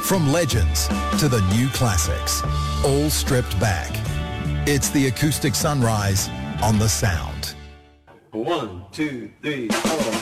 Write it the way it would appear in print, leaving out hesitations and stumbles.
From legends to the new classics, all stripped back. It's the Acoustic Sunrise on The Sound. 1, 2, 3, 4.